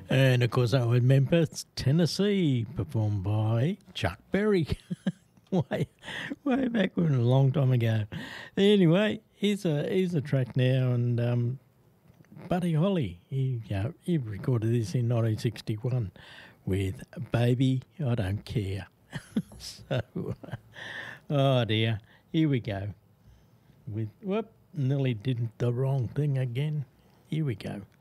And of course, that was Memphis, Tennessee, performed by Chuck Berry. way back when, a long time ago. Anyway, here's a track now, and Buddy Holly, he recorded this in 1961 with Baby, I Don't Care. So, oh dear, here we go. Nearly did the wrong thing again. Here we go.